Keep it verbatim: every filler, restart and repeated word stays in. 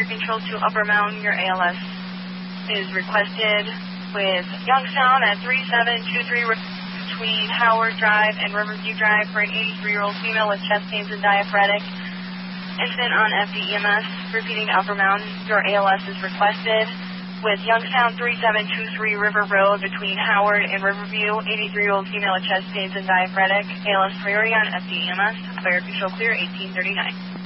Control to Upper Mountain. Your A L S is requested with Youngstown at three seven two three between Howard Drive and Riverview Drive for an eighty-three-year-old female with chest pains and diaphoretic. Incident on F D E M S. Repeating Upper Mountain. Your A L S is requested with Youngstown three seven two three River Road between Howard and Riverview. eighty-three-year-old female with chest pains and diaphoretic. A L S priority on F D E M S. Fire control clear eighteen thirty-nine.